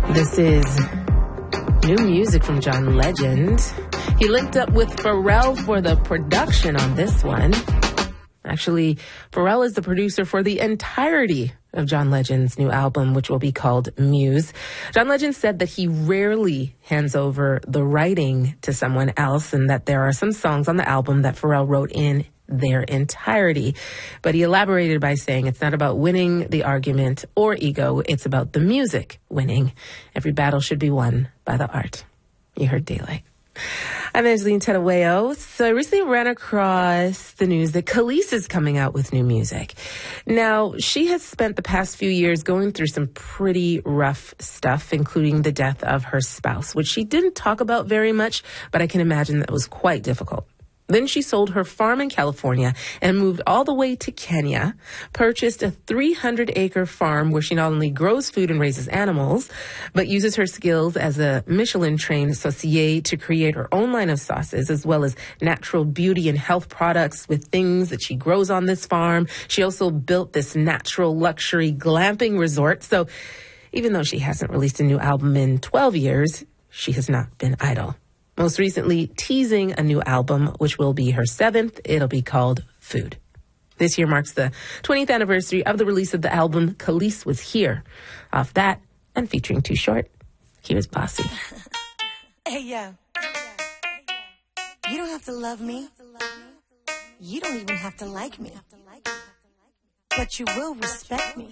This is new music from John Legend. He linked up with Pharrell for the production on this one. Actually, Pharrell is the producer for the entirety of John Legend's new album, which will be called Muse. John Legend said that he rarely hands over the writing to someone else and that there are some songs on the album that Pharrell wrote in their entirety. But he elaborated by saying it's not about winning the argument or ego, it's about the music winning. Every battle should be won by the art. You heard Daylight. I'm Angeline Tedaweo. So I recently ran across the news that Kelis is coming out with new music. Now, she has spent the past few years going through some pretty rough stuff, including the death of her spouse, which she didn't talk about very much, but I can imagine that was quite difficult. Then she sold her farm in California and moved all the way to Kenya, purchased a 300-acre farm where she not only grows food and raises animals, but uses her skills as a Michelin-trained sommelier to create her own line of sauces, as well as natural beauty and health products with things that she grows on this farm. She also built this natural luxury glamping resort. So even though she hasn't released a new album in 12 years, she has not been idle. Most recently teasing a new album, which will be her 7th. It'll be called Food. This year marks the 20th anniversary of the release of the album Kelis Was Here. Off that, and featuring Too Short, here's Bossy. Hey, yo. You don't have to love me. You don't even have to like me. But you will respect me.